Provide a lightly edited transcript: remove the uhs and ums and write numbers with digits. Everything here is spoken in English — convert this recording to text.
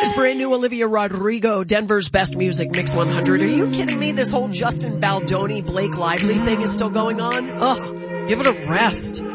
is brand new Olivia Rodrigo, Denver's Best Music Mix 100. Are you kidding me? This whole Justin Baldoni, Blake Lively thing is still going on? Ugh, give it a rest.